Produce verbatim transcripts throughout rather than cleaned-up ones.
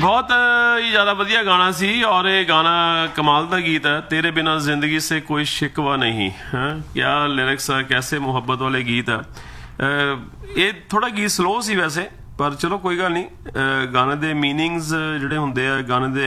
बहुत ही ज़्यादा वधिया गाना सी और ये गाना कमाल का गीत है। तेरे बिना जिंदगी से कोई शिकवा नहीं है। क्या लिरिक्स है, कैसे मुहब्बत वाले गीत है। ये थोड़ा गीत स्लो सी वैसे, पर चलो कोई गल नहीं। गाने दे मीनिंग्स जिहड़े हुंदे आ, गाने दे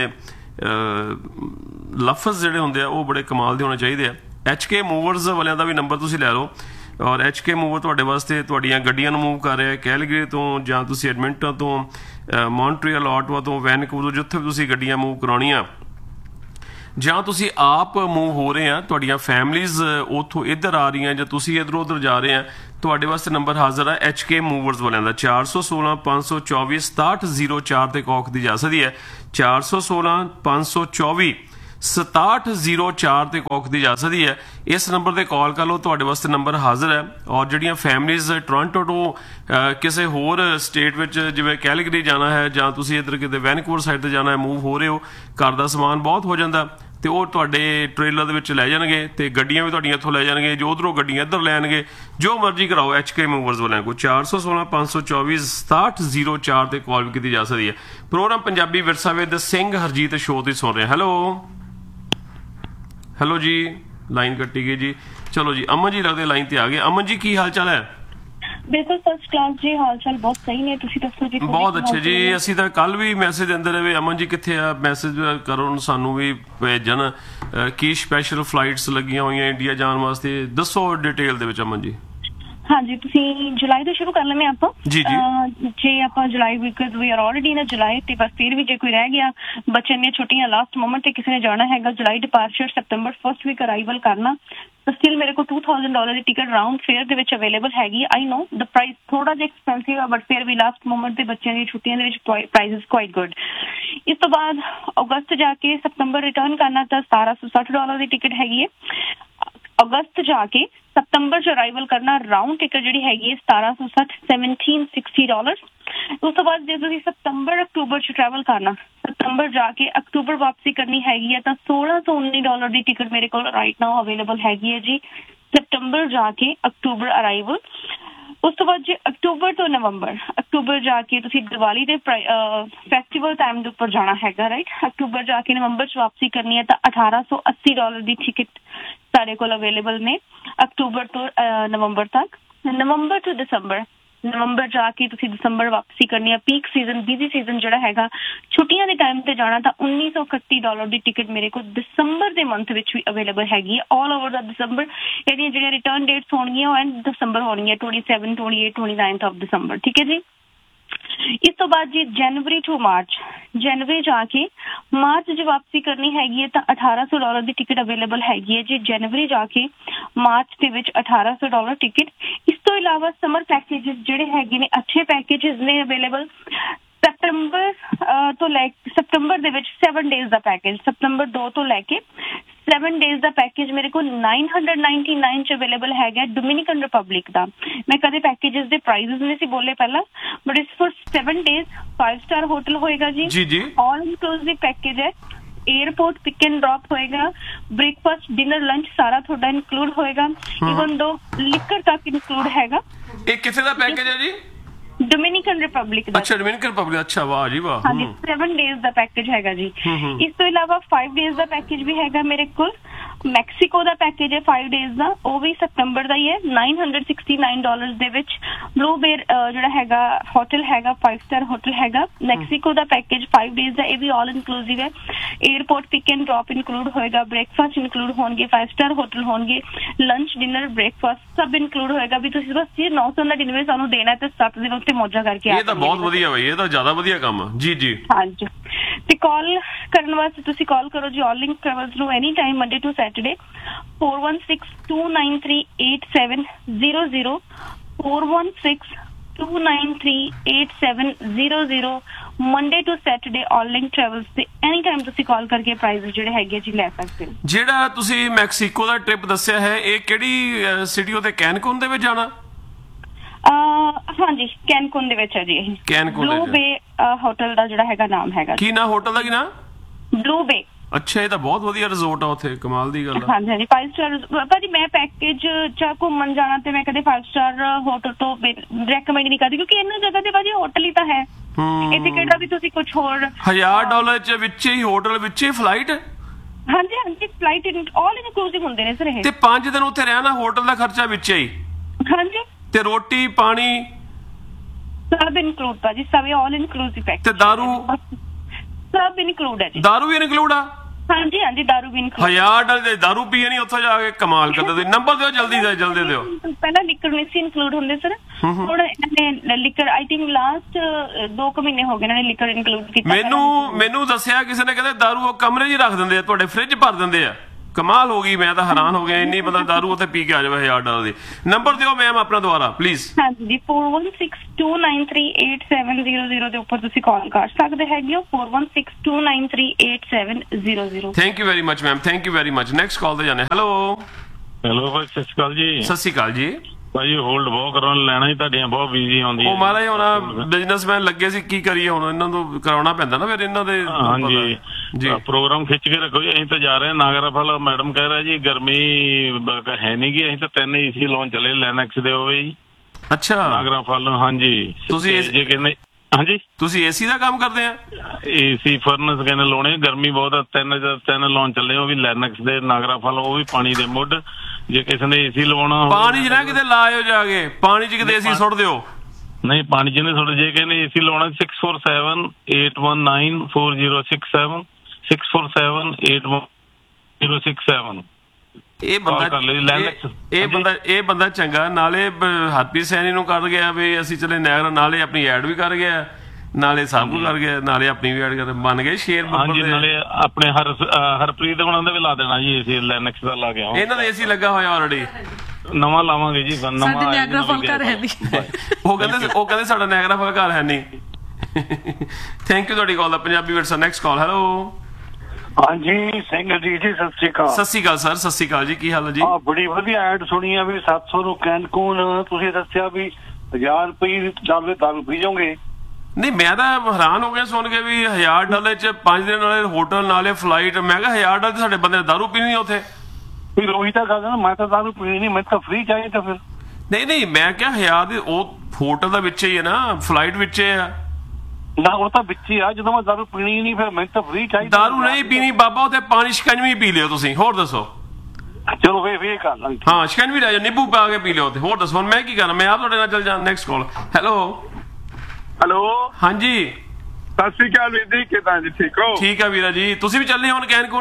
लफज जिहड़े हुंदे आ, वो बड़े कमाल दे होने चाहिए। एच के मूवर्स वालियां दा भी नंबर तुसीं लै लो और एच के मूवर तुहाडे वास्ते तुहाडीਆਂ ਗੱਡੀਆਂ ਨੂੰ मूव कर रहा है। कैलगरी तो ਜਾਂ ਤੁਸੀਂ ਐਡਮਿੰਟਨ ਤੋਂ, ਮੌਂਟਰੀਅਲ, ਆਟਵਾ ਤੋਂ, ਵੈਨਕੂਵਰ, ਜਿੱਥੇ ਵੀ ਤੁਸੀਂ ਗੱਡੀਆਂ मूव ਕਰਾਉਣੀਆਂ ਜਾਂ ਤੁਸੀਂ ਆਪ मूव ਹੋ ਰਹੇ ਆ, ਤੁਹਾਡੀਆਂ ਫੈਮਲੀਜ਼ ਉੱਥੋਂ ਇੱਧਰ ਆ ਰਹੀਆਂ ਜਾਂ ਤੁਸੀਂ ਇੱਧਰੋਂ ਉੱਧਰ ਜਾ ਰਹੇ ਆ, ਤੁਹਾਡੇ ਵਾਸਤੇ ਨੰਬਰ ਹਾਜ਼ਰ ਹੈ ਐਚ ਕੇ ਮੂਵਰਸ ਵਾਲਿਆਂ ਦਾ। ਚਾਰ ਸੌ ਸੋਲਾਂ ਪੰਜ ਸੌ ਚੌਵੀ ਸਤਾਹਠ ਜ਼ੀਰੋ ਚਾਰ ਤੇ ਕਾਲ ਦੀ ਜਾ ਸਕਦੀ ਹੈ। ਚਾਰ ਸੌ ਸੋਲਾਂ ਪੰਜ ਸੌ ਚੌਵੀ ਸਤਾਹਠ ਜ਼ੀਰੋ ਚਾਰ ਤੇ ਕਾਲ ਦੀ ਜਾ ਸਕਦੀ ਹੈ। ਇਸ ਨੰਬਰ ਤੇ ਕਾਲ ਕਰ ਲਓ, ਤੁਹਾਡੇ ਵਾਸਤੇ ਨੰਬਰ ਹਾਜ਼ਰ ਹੈ। ਔਰ ਜਿਹੜੀਆਂ ਫੈਮਲੀਜ਼ ਟੋਰਾਂਟੋ ਤੋਂ ਕਿਸੇ ਹੋਰ ਸਟੇਟ ਵਿੱਚ ਜਿਵੇਂ ਕੈਲਗਰੀ ਜਾਣਾ ਹੈ ਜਾਂ ਤੁਸੀਂ ਇੱਧਰ ਕਿਤੇ ਵੈਨਕੂਵਰ ਸਾਈਡ ਤੇ ਜਾਣਾ ਹੈ, ਮੂਵ ਹੋ ਰਹੇ ਹੋ, ਘਰ ਦਾ ਸਮਾਨ ਬਹੁਤ ਹੋ ਜਾਂਦਾ ਤੇ ਉਹ ਤੁਹਾਡੇ ਟ੍ਰੇਲਰ ਦੇ ਵਿੱਚ ਲੈ ਜਾਣਗੇ ਤੇ ਗੱਡੀਆਂ ਵੀ ਤੁਹਾਡੀਆਂ ਇੱਥੋਂ ਲੈ ਜਾਣਗੇ, ਜੋ ਉੱਧਰੋਂ ਗੱਡੀਆਂ ਇੱਧਰ ਲੈਣਗੇ। ਜੋ ਮਰਜ਼ੀ ਕਰਾਓ ਐਚ ਕੇ ਮੂਵਰਸ ਵਾਲਿਆਂ ਕੋਲ। ਚਾਰ ਸੌ ਸੋਲਾਂ ਪੰਜ ਸੌ ਚੌਵੀ ਸਤਾਹਠ ਜ਼ੀਰੋ ਚਾਰ ਤੇ ਕਾਲ ਵੀ ਕੀਤੀ ਜਾ ਸਕਦੀ ਹੈ। ਪ੍ਰੋਗਰਾਮ ਪੰਜਾਬੀ ਵਿਰਸਾ ਵਿਦ ਸਿੰਘ ਹਰਜੀਤ ਸ਼ੋਅ ਤੇ ਸੁਣ ਰਹੇ। ਹੈਲੋ ਹੈਲੋ ਜੀ, ਲਾਈਨ ਕੱਟੀ ਗਈ ਜੀ। ਚਲੋ ਜੀ, ਅਮਨ ਜੀ ਲੱਗਦੇ ਲਾਈਨ ਤੇ ਆ ਗਏ। ਅਮਨ ਜੀ ਕੀ ਹਾਲ ਚਾਲ ਹੈ? ਬਿਲਕੁਲ ਫਸਟ ਕਲਾਸ ਜੀ, ਹਾਲ ਚਾਲ ਬਹੁਤ ਸਹੀ ਨੇ, ਤੁਸੀਂ ਦੱਸੋ ਜੀ? ਬਹੁਤ ਅੱਛੇ ਜੀ। ਅਸੀਂ ਤਾਂ ਕੱਲ ਵੀ ਮੈਸੇਜ ਦਿੰਦੇ ਰਹੇ ਅਮਨ ਜੀ ਕਿੱਥੇ ਆ, ਮੈਸੇਜ ਕਰੋ ਸਾਨੂੰ ਵੀ ਭੇਜਣ। ਕੀ ਸਪੈਸ਼ਲ ਫਲਾਈਟਸ ਲੱਗੀਆਂ ਹੋਈਆਂ ਇੰਡੀਆ ਜਾਣ ਵਾਸਤੇ, ਦੱਸੋ ਡਿਟੇਲ ਦੇ ਵਿੱਚ ਅਮਨ ਜੀ। ਹਾਂਜੀ, ਤੁਸੀਂ ਜੁਲਾਈ ਤੋਂ ਸ਼ੁਰੂ ਕਰ ਲੈਂਦੇ ਆਪਾਂ ਜੀ ਜੀ। ਜੇ ਆਪਾਂ ਜੁਲਾਈ ਬਿਕਾਜ਼ ਵੀ ਆਰ ਆਲਰੇਡੀ ਇਨ ਜੁਲਾਈ ਤੇ ਬਸ ਫਿਰ ਵੀ ਜੇ ਕੋਈ ਰਹਿ ਗਿਆ ਬੱਚੇ ਦੀਆਂ ਛੁੱਟੀਆਂ ਲਾਸਟ ਮੋਮੈਂਟ ਤੇ ਕਿਸੇ ਨੇ ਜਾਣਾ ਹੈਗਾ ਜੁਲਾਈ ਡਿਪਾਰਚਰ ਸਤੰਬਰ ਫਸਟ ਵੀਕ ਅਰਾਈਵਲ ਕਰਨਾ, ਤਾਂ ਸਟਿਲ ਮੇਰੇ ਕੋਲ to thousand dollar the ticket round fair ਦੇ ਵਿੱਚ ਅਵੇਲੇਬਲ ਹੈਗੀ। ਆਈ ਨੋ ਦ ਪ੍ਰਾਈਸ ਥੋੜਾ ਜਿਹਾ ਐਕਸਪੈਂਸਿਵ ਆ, ਬਟ ਫਿਰ ਵੀ ਲਾਸਟ ਮੋਮੈਂਟ ਤੇ ਬੱਚਿਆਂ ਦੀਆਂ ਛੁੱਟੀਆਂ ਦੇ ਵਿੱਚ ਪ੍ਰਾਈਸ ਕੁਆਇਟ ਗੁੱਡ। ਇਸ ਤੋਂ ਬਾਅਦ ਅਗਸਤ ਜਾ ਕੇ ਸਤੰਬਰ ਰਿਟਰਨ ਕਰਨਾ ਤਾਂ ਸਤਾਰਾਂ ਸੌ ਸੱਠ ਡਾਲਰ ਦੀ ਟਿਕਟ ਹੈਗੀ ਹੈ। ਅਗਸਤ ਜਾ ਕੇ ਸਤੰਬਰ ਚ ਅਰਾਈਵਲ ਕਰਨਾ ਰਾਊਂਡ ਟਿਕਟ ਜਿਹੜੀ ਹੈਗੀ ਹੈ ਸਤਾਰਾਂ ਸੌ ਸੱਠ ਸੈਵਨਟੀਨ ਸਿਕਸਟੀ ਡਾਲਰ। ਉਸ ਤੋਂ ਬਾਅਦ ਜੇ ਤੁਸੀਂ ਸਤੰਬਰ ਅਕਤੂਬਰ ਚ ਟਰੈਵਲ ਕਰਨਾ, ਸਤੰਬਰ ਜਾ ਕੇ ਅਕਤੂਬਰ ਵਾਪਸੀ ਕਰਨੀ ਹੈਗੀ ਹੈ ਤਾਂ ਸੋਲਾਂ ਸੌ ਉੱਨੀ ਡਾਲਰ ਦੀ ਟਿਕਟ ਮੇਰੇ ਕੋਲ ਰਾਈਟ ਨਾਓ ਅਵੇਲੇਬਲ ਹੈਗੀ ਹੈ ਜੀ। ਸਤੰਬਰ ਜਾ ਕੇ ਅਕਤੂਬਰ ਅਰਾਈਵਲ। ਉਸ ਤੋਂ ਬਾਅਦ ਜੇ ਅਕਤੂਬਰ ਤੋਂ ਨਵੰਬਰ, ਅਕਤੂਬਰ ਜਾ ਕੇ ਤੁਸੀਂ ਦੀਵਾਲੀ ਦੇ ਫੈਸਟੀਵਲ ਟਾਈਮ ਦੇ ਉੱਪਰ ਜਾਣਾ ਹੈਗਾ ਰਾਈਟ, ਅਕਤੂਬਰ ਜਾ ਕੇ ਨਵੰਬਰ ਚ ਵਾਪਸੀ ਕਰਨੀ ਹੈ ਤਾਂ ਅਠਾਰਾਂ ਸੌ ਅੱਸੀ ਡਾਲਰ ਦੀ ਟਿਕਟ ਸਾਡੇ ਕੋਲ ਅਵੇਲੇਬਲ ਨੇ ਅਕਤੂਬਰ ਤੋਂ ਨਵੰਬਰ ਤੱਕ। ਨਵੰਬਰ ਤੋਂ ਦਸੰਬਰ, ਨਵੰਬਰ ਜਾ ਕੇ ਤੁਸੀਂ ਦਸੰਬਰ ਵਾਪਸੀ ਕਰਨੀ ਹੈ, ਪੀਕ ਸੀਜ਼ਨ ਬਿਜ਼ੀ ਸੀਜ਼ਨ ਜਿਹੜਾ ਹੈਗਾ ਛੁੱਟੀਆਂ ਦੇ ਟਾਈਮ ਤੇ ਜਾਣਾ ਤਾਂ ਉੱਨੀ ਸੌ ਇਕੱਤੀ ਡਾਲਰ ਦੀ ਟਿਕਟ ਮੇਰੇ ਕੋਲ ਦਸੰਬਰ ਦੇ ਮੰਥ ਵਿੱਚ ਵੀ ਅਵੇਲੇਬਲ ਹੈਗੀ ਹੈ। ਆਲ ਓਵਰ ਦਾ ਦਸੰਬਰ ਇਹਦੀਆਂ ਜਿਹੜੀਆਂ ਰਿਟਰਨ ਡੇਟਸ ਹੋਣਗੀਆਂ ਉਹ ਐਂਡ ਦਸੰਬਰ ਹੋਣਗੀਆਂ, twenty seven twenty eight twenty ninth of ਦਸੰਬਰ। ਠੀਕ ਹੈ ਜੀ। ਇਸ ਤੋਂ ਬਾਅਦ ਜੀ ਜਨਵਰੀ ਟੂ ਮਾਰਚ, ਜਨਵਰੀ ਜਾ ਕੇ ਮਾਰਚ ਚ ਵਾਪਸੀ ਕਰਨੀ ਹੈਗੀ ਹੈ ਤਾਂ ਅਠਾਰਾਂ ਸੌ ਡਾਲਰ ਦੀ ਟਿਕਟ ਅਵੇਲੇਬਲ ਹੈਗੀ ਹੈ ਜੀ। ਜਨਵਰੀ ਜਾ ਕੇ ਮਾਰਚ ਦੇ ਵਿੱਚ ਅਠਾਰਾਂ ਸੌ ਡਾਲਰ ਟਿਕਟ। ਇਸ ਤੋਂ ਇਲਾਵਾ ਸਮਰ ਪੈਕੇਜਸ ਜਿਹੜੇ ਹੈਗੇ ਨੇ ਅੱਛੇ ਪੈਕੇਜਸ ਨੇ ਅਵੇਲੇਬਲ। ਸਤੰਬਰ ਤੋਂ ਲੈ ਸਤੰਬਰ ਦੇ ਵਿੱਚ ਸੈਵਨ ਡੇਜ਼ ਦਾ ਪੈਕੇਜ, ਸਤੰਬਰ ਦੋ ਤੋਂ ਲੈ ਕੇ ਸੈਵਨ ਡੇਜ਼ ਦਾ ਪੈਕੇਜ ਮੇਰੇ ਕੋਲ ਨਾਈਨ ਹੰਡਰਡ ਨਾਈਨਟੀ ਨਾਈਨ ਚ ਅਵੇਲੇਬਲ ਹੈਗਾ ਡੋਮਿਨਿਕਨ ਰਿਪਬਲਿਕ ਦਾ। ਮੈਂ ਕਦੇ ਪੈਕੇਜਸ ਦੇ ਪ੍ਰਾਈਸਿਸ ਨਹੀਂ ਸੀ ਬੋਲੇ ਪਹਿਲਾਂ, but it's for seven days. Five star hotel ਹੋਏਗਾ ਜੀ, ਆਲ ਇਨਕਲੂਸਿਵ ਪੈਕੇਜ ਹੈ। 에ਅਰਪੋਰਟ ਪਿਕ ਐਂਡ ਡ੍ਰੌਪ ਹੋਏਗਾ, ਬ੍ਰੇਕਫਾਸਟ ਡਿਨਰ ਲੰਚ ਸਾਰਾ ਤੁਹਾਡਾ ਇਨਕਲੂਡ ਹੋਏਗਾ, ਈਵਨ ਦੋ ਲਿਕਰ ਤੱਕ ਇਨਕਲੂਡ ਹੈਗਾ। ਇਹ ਕਿੱਥੇ ਦਾ ਪੈਕੇਜ ਹੈ ਜੀ? ਡੋਮਿਨਿਕਨ ਰਿਪਬਲਿਕ ਦਾ। ਅੱਛਾ, ਡੋਮਿਨਿਕਨ ਰਿਪਬਲਿਕ। ਅੱਛਾ, ਵਾਹ ਜੀ ਵਾਹ। ਹਾਂਜੀ, ਸੈਵਨ ਡੇਜ਼ ਦਾ ਪੈਕੇਜ ਹੈਗਾ ਜੀ। ਇਸ ਤੋਂ ਇਲਾਵਾ ਫਾਈਵ ਡੇਜ਼ ਦਾ ਪੈਕੇਜ ਵੀ ਹੈਗਾ ਮੇਰੇ ਕੋਲ। ਮੈਕਸੀਕੋ ਦਾ ਪੈਕੇਜ ਹੈ ਫਾਈਵ ਡੇਜ਼ ਦਾ, ਉਹ ਵੀ ਸਤੰਬਰ ਦਾ ਹੀ ਹੈ, nine hundred sixty nine dollar ਦੇ ਵਿੱਚ। ਬਲੂ ਬੇਰ ਜਿਹੜਾ ਹੈਗਾ ਹੋਟਲ ਹੈਗਾ, ਫਾਈਵ ਸਟਾਰ ਹੋਟਲ ਹੈਗਾ ਮੈਕਸੀਕੋ ਦਾ ਪੈਕੇਜ ਫਾਈਵ ਡੇਜ਼ ਦਾ, ਇਹ ਵੀ ਆਲ ਇਨਕਲੂਸਿਵ ਹੈ। Airport pick and drop include ਹੋਏਗਾ, ਬ੍ਰੇਕਫਾਸਟ ਇਨਕਲੂਡ ਹੋਣਗੇ, ਫਾਈਵ ਸਟਾਰ ਹੋਟਲ ਹੋਣਗੇ, ਲੰਚ ਡਿਨਰ ਬ੍ਰੇਕਫਾਸਟ ਸਭ ਇਨਕਲੂਡ ਹੋਏਗਾ। ਵੀ ਤੁਸੀਂ ਬਸ ਇਹ ਨੌ ਸੌ ਦਾ ਡਿਨਰ ਸਾਨੂੰ ਦੇਣਾ ਤੇ ਸੱਤ ਦਿਨ ਉੱਤੇ ਮੌਜਾਂ ਕਰਕੇ ਆ। ਇਹ ਤਾਂ ਬਹੁਤ ਵਧੀਆ ਬਈ, ਇਹ ਤਾਂ ਜ਼ਿਆਦਾ ਵਧੀਆ ਕੰਮ ਆ ਜੀ ਜੀ। ਹਾਂਜੀ, ਤੇ ਕਾਲ ਕਰਨ ਵਾਸਤੇ ਤੁਸੀਂ ਕਾਲ ਕਰੋ ਜੀ ਆਲ ਲਿੰਕ ਟਰੈਵਲਸ ਨੂੰ any time Monday to Saturday four one six two nine three eight seven zero zero four one six two nine three eight seven zero zero Monday to Saturday all link travels ਤੇ any time ਤੁਸੀਂ ਕਾਲ ਕਰਕੇ price ਜਿਹੜੇ ਹੈਗੇ ਜੀ ਲੈ ਸਕਦੇ ਹੋ। ਜਿਹੜਾ ਤੁਸੀਂ ਮੈਕਸੀਕੋ ਦਾ ਟ੍ਰਿਪ ਦੱਸਿਆ ਹੈ, ਇਹ ਕਿਹੜੀ ਸਿਟੀ ਉਤੇ ਕੈਨਕੂਨ ਦੇ ਵਿੱਚ ਜਾਣਾ? ਹਾਂਜੀ, ਕੈਨਕੂਨ ਦੇ ਵਿੱਚ ਹੈ ਜੀ। ਇਹ ਕੈਨਕੂਨ ਬਲੂ ਬੇ ਹੋਟਲ ਦਾ ਜਿਹੜਾ ਹੈਗਾ ਨਾਮ ਹੈਗਾ। ਕੀ ਨਾਮ ਹੋਟਲ ਦਾ? ਕੀ ਨਾਮ? ਬਲੂ ਬੇ। ਅੱਛਾ, ਇਹ ਤਾਂ ਬਹੁਤ ਵਧੀਆ ਰਿਜ਼ੋਰਟ ਆ ਉੱਥੇ, ਕਮਾਲ ਦੀ ਗੱਲ ਆ। ਹਾਂਜੀ ਹਾਂਜੀ ਫਾਈਵ ਸਟਾਰ ਭਾਜੀ। ਮੈਂ ਪੈਕੇਜ ਚ ਘੁੰਮਣ ਜਾਣਾ ਤੇ ਮੈਂ ਕਦੇ ਫਾਈਵ ਸਟਾਰ ਹੋਟਲ ਤੋਂ ਰეკਮੈਂਡ ਨਹੀਂ ਕਰਦੀ, ਕਿਉਂਕਿ ਇਹਨਾਂ ਜਗ੍ਹਾ ਤੇ ਭਾਜੀ ਹੋਟਲ ਹੀ ਤਾਂ ਹੈ। ਇੱਥੇ ਕਿਹੜਾ ਵੀ ਤੁਸੀਂ ਕੁਝ ਹੋਰ ਹਜ਼ਾਰ ਡਾਲਰ ਚ ਵਿੱਚ ਹੀ ਹੋਟਲ, ਵਿੱਚ ਹੀ ਫਲਾਈਟ। ਹਾਂਜੀ ਹਾਂਜੀ ਫਲਾਈਟ ਆਲ ਇਨਕਲੂਸਿਵ ਹੁੰਦੇ ਨੇ ਸਰ ਇਹ। ਤੇ ਪੰਜ ਦਿਨ ਉੱਥੇ ਰਹਿਣਾ, ਹੋਟਲ ਦਾ ਖਰਚਾ ਵਿੱਚ ਹੀ। ਹਾਂਜੀ। ਤੇ ਰੋਟੀ ਪਾਣੀ ਸਭ ਇਨਕਲੂਡ ਭਾਜੀ, ਸਭ ਆਲ ਇਨਕਲੂਸਿਵ ਪੈਕੇਜ। ਤੇ ਦਾਰੂ ਸਭ ਇਨਕਲੂਡ ਹੈ ਜੀ। ਦਾਰੂ ਵੀ ਇਨਕਲੂਡ ਆ? ਹਾਂਜੀ ਹਾਂਜੀ ਦਾਰੂ ਵੀ ਇਨਕਲੂਡ। ਹਜ਼ਾਰ ਡਾਲਰ ਦੇ ਦਾਰੂ ਪੀਏ ਨਹੀਂ ਉੱਥੇ ਜਾ ਕੇ, ਕਮਾਲ ਕਰਦੇ ਤੁਸੀਂ। ਨੰਬਰ ਦਿਓ ਜਲਦੀ ਦੇ, ਜਲਦੀ ਦਿਓ। ਪਹਿਲਾਂ ਲਿਕਰ ਨਹੀਂ ਸੀ ਇਨਕਲੂਡ ਹੁੰਦੇ ਸਰ, ਹੁਣ ਇਹਨੇ ਲਿਕਰ ਆਈ ਥਿੰਕ ਲਾਸਟ ਦੋ ਕੁ ਮਹੀਨੇ ਹੋ ਗਏ ਇਹਨਾਂ ਨੇ ਲਿਕਰ ਇਨਕਲੂਡ ਕੀਤਾ। ਮੈਨੂੰ ਮੈਨੂੰ ਦੱਸਿਆ ਕਿਸੇ ਨੇ, ਕਹਿੰਦੇ ਦਾਰੂ ਉਹ ਕਮਰੇ 'ਚ ਰੱਖ ਦਿੰਦੇ ਆ, ਤੁਹਾਡੇ ਫ੍ਰਿਜ ਭਰ ਦਿੰਦੇ ਆ। ਕਮਾਲ ਹੋ ਗਈ, ਮੈਂ ਤਾਂ ਹੈਰਾਨ ਹੋ ਗਿਆ, ਇੰਨੀ ਬੰਦਾ ਦਾਰੂ ਉੱਥੇ ਪੀ ਕੇ ਆ ਜਾਵੇ ਹਜ਼ਾਰ ਡਾਲਰ ਦੀ। ਨੰਬਰ ਦਿਓ ਮੈਮ ਆਪਣਾ ਦੁਬਾਰਾ ਪਲੀਜ਼। ਹਾਂਜੀ ਜੀ four one six two nine three eight seven zero zero ਦੇ ਉੱਪਰ ਤੁਸੀਂ ਕਾਲ ਕਰ ਸਕਦੇ ਹੈਗੇ ਹੋ, four one six two nine three eight seven zero zero। Thank you very much ma'am, thank you very much. Next call ਤੇ ਜਾਣੇ। Hello hello ਭਾਈ, ਸਤਿ ਸ਼੍ਰੀ ਅਕਾਲ ਜੀ। ਸਤਿ ਸ਼੍ਰੀ ਅਕਾਲ ਜੀ। ਭਾਜੀ ਹੋਲਡ ਬਹੁਤ ਕਰਾਉਣ ਲੈਣਾ ਹੀ ਤੁਹਾਡੀਆਂ ਬਹੁਤ ਬਿਜ਼ੀ ਆਉਂਦੀਆਂ। ਉਹ ਮਹਾਰਾਜ ਹੁਣ ਬਿਜ਼ਨਸਮੈਨ ਲੱਗੇ ਸੀ, ਕੀ ਕਰੀਏ ਹੁਣ, ਇਹਨਾਂ ਨੂੰ ਕਰਾਉਣਾ ਪੈਂਦਾ ਨਾ ਫਿਰ ਇਹਨਾਂ ਦੇ। ਹਾਂਜੀ ਜੀ ਪ੍ਰੋਗਰਾਮ ਖਿੱਚ ਕੇ ਰੱਖੋ ਜੀ। ਅਸੀਂ ਤਾਂ ਜਾ ਰਹੇ ਹਾਂ ਨਾਗਰਾ ਫਲ। ਮੈਡਮ ਕਹਿ ਰਿਹਾ ਜੀ ਗਰਮੀ ਹੈ ਨੀ ਗੀ, ਅਸੀਂ ਤਾਂ ਤਿੰਨ ਏਸੀ ਲਾਉਣ ਚਲੇ, ਲੈਨੈਕਸ ਦੇ ਹੋਵੇ ਜੀ। ਅੱਛਾ ਨਾਗਰਾ ਫਲ। ਹਾਂਜੀ ਤੁਸੀਂ ਜੇ ਕਹਿੰਦੇ ਹਾਂਜੀ ਤੁਸੀਂ ਏਸੀ ਦਾ ਕੰਮ ਕਰਦੇ ਆ? ਏਸੀ ਫਰਨਸ ਕਹਿੰਦੇ ਲਾਉਣੇ, ਗਰਮੀ ਬਹੁਤ ਆ। ਤਿੰਨ ਤਿੰਨ ਲਾਉਣ ਚੱਲੇ, ਉਹ ਵੀ ਲੈਨੈਕਸ ਦੇ ਨਾਗਰਾ ਫਲ, ਉਹ ਵੀ ਪਾਣੀ ਦੇ ਮੁੱਢ। ਜੇ ਕਿਸੇ ਨੇ ਏਸੀ ਲਵਾਉਣਾ ਪਾਣੀ 'ਚ ਨਾ ਕਿਤੇ ਲਾਇਓ ਜਾ ਕੇ, ਪਾਣੀ 'ਚ ਕਿਤੇ ਏਸੀ ਸੁੱਟ ਦਿਓ। ਨਹੀਂ ਪਾਣੀ 'ਚ ਨਹੀਂ ਸੁੱਟ। ਜੇ ਕਹਿੰਦੇ ਏਸੀ ਲਾਉਣਾ six four seven eight one nine four zero six seven six four seven eight one zero six seven. ਇਹ ਬੰਦਾ ਇਹ ਬੰਦਾ ਇਹ ਬੰਦਾ ਚੰਗਾ, ਨਾਲੇ ਹਰਪ੍ਰੀਤ ਸੈਣੀ ਨੂੰ ਕਰ ਗਿਆ ਵੀ ਅਸੀਂ ਚਲੇ ਨਹਿਰ, ਨਾਲੇ ਆਪਣੀ ਐਡ ਵੀ ਕਰ ਗਿਆ, ਨਾਲੇ ਸਭ ਕੁਝ ਕਰ ਗਿਆ, ਨਾਲੇ ਆਪਣੀ ਵੀ ਐਡ ਕਰ, ਬਣ ਗਏ ਸ਼ੇਰ। ਹਾਂਜੀ ਨਾਲੇ ਆਪਣੇ ਹਰ ਹਰਪ੍ਰੀਤ ਉਹਨਾਂ ਦਾ ਵੀ ਲਾ ਦੇਣਾ ਜੀ ਏਸੀ, ਲੈਨੈਕਸ ਦਾ ਲਾ ਗਿਆ। ਇਹਨਾਂ ਦਾ ਏਸੀ ਲੱਗਾ ਹੋਇਆ ਆਲਰੇਡੀ, ਨਵਾਂ ਲਾਵਾਂਗੇ ਜੀ। ਨਵਾਂ ਨਿਆਗਰਾ ਫਾਲ ਘਰ ਹੈ ਨਹੀਂ। ਉਹ ਕਹਿੰਦੇ ਉਹ ਕਹਿੰਦੇ ਸਾਡਾ ਨਿਆਗਰਾ ਫਾਲ ਘਰ ਹੈ ਨਹੀਂ। ਥੈਂਕ ਯੂ ਤੁਹਾਡੀ ਕਾਲ ਦਾ। ਪੰਜਾਬੀ ਵਿਰਸਾ। Next call. ਹੈਲੋ ਹਾਂਜੀ ਸਿੰਘ ਜੀ ਜੀ ਸਤਿ ਸ਼੍ਰੀ ਅਕਾਲ। ਸਤਿ ਸ਼੍ਰੀ ਅਕਾਲ ਸਰ, ਸਤਿ ਸ਼੍ਰੀ ਅਕਾਲ ਜੀ, ਕੀ ਹਾਲ ਹੈ ਜੀ? ਆ ਬੜੀ ਵਧੀਆ ਐਡ ਸੁਣੀ ਆ ਵੀ ਸੱਤ ਸੌ ਨੂੰ ਕੈਨਕੂਨ, ਤੁਸੀਂ ਦੱਸਿਆ ਵੀ ਹਜ਼ਾਰ ਰੁਪਏ ਡਾਲਰ ਦਾਰੂ ਪੀ ਜਾਓਗੇ। ਨਹੀਂ ਮੈਂ ਤਾਂ ਹੈਰਾਨ ਹੋ ਗਿਆ ਸੁਣ ਕੇ ਵੀ ਹਜ਼ਾਰ ਡਾਲਰ ਚ ਪੰਜ ਦਿਨ ਨਾਲੇ ਹੋਟਲ ਨਾਲੇ ਫਲਾਈਟ। ਮੈਂ ਕਿਹਾ ਹਜ਼ਾਰ ਡਾਲਰ ਸਾਡੇ ਬੰਦੇ ਨੇ ਦਾਰੂ ਪੀਣੀ ਉੱਥੇ। ਫਿਰ ਉਹੀ ਤਾਂ ਗੱਲ ਨਾ, ਮੈਂ ਤਾਂ ਦਾਰੂ ਪੀਣੀ ਨਹੀਂ, ਮੈਨੂੰ ਤਾਂ ਫ੍ਰੀ ਚਾਹੀਦਾ। ਫਿਰ ਨਹੀਂ ਨਹੀਂ ਮੈਂ ਕਿਹਾ ਹਜ਼ਾਰ ਦੇ ਉਹ ਹੋਟਲ ਦਾ ਵਿੱਚ ਹੀ ਹੈ ਨਾ, ਫਲਾਈਟ ਵਿੱਚ ਹੀ ਆ ਨਾ, ਉਹ ਤਾਂ ਵਿੱਚ ਹੀ ਆ। ਜਦੋਂ ਮੈਂ ਦਾਰੂ ਪੀਣੀ ਨਹੀਂ ਫਿਰ ਮੈਨੂੰ ਤਾਂ ਫ੍ਰੀ ਚਾਹੀਦਾ। ਦਾਰੂ ਨਹੀਂ ਪੀਣੀ ਬਾਬਾ, ਉੱਥੇ ਪਾਣੀ ਸ਼ਿਕੰਜਵੀ ਪੀ ਲਿਓ ਤੁਸੀਂ। ਹੋਰ ਦੱਸੋ। ਚਲੋ ਵੇ ਵੇ ਕਰ ਲਾਂਗੇ। ਹਾਂ ਸ਼ਿਕੰਜਵੀ ਲੈ ਜਾਓ, ਨਿੰਬੂ ਪਾ ਕੇ ਪੀ ਲਿਓ ਉੱਥੇ। ਹੋਰ ਦੱਸੋ ਹੁਣ ਮੈਂ ਕੀ ਕਰਾਂ, ਮੈਂ ਆਪ ਤੁਹਾਡੇ ਨਾਲ ਚੱਲ ਜਾ। Next call. ਹੈਲੋ ਹੈਲੋ ਹਾਂਜੀ ਸਤਿ ਸ਼੍ਰੀ ਅਕਾਲ ਵੀਰ ਜੀ, ਕਿਦਾਂ ਜੀ? ਠੀਕ ਹੋ? ਠੀਕ ਆ ਵੀਰਾ ਜੀ, ਤੁਸੀਂ ਵੀ ਚੱਲੇ ਹੁਣ ਕੈਨਕੂਨ?